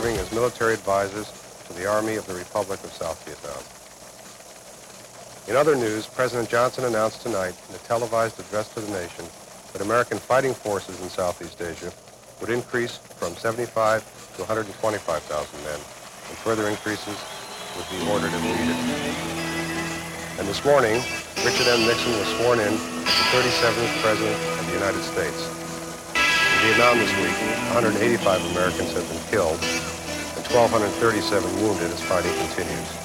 serving as military advisors to the Army of the Republic of South Vietnam. In other news, President Johnson announced tonight in a televised address to the nation that American fighting forces in Southeast Asia would increase from 75 to 125,000 men, and further increases would be ordered and needed. And this morning, Richard M. Nixon was sworn in as the 37th President of the United States. In Vietnam this week, 185 Americans have been killed and 1,237 wounded as fighting continues.